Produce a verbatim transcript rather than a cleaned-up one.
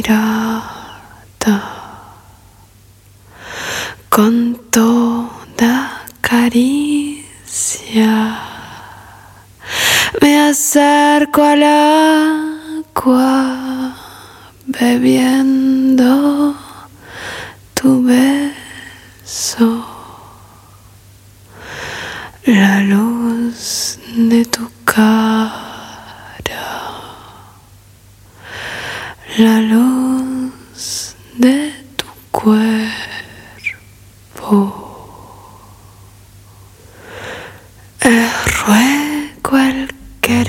con toda caricia. Me acerco al agua bebiendo tu beso. La luz de tu cara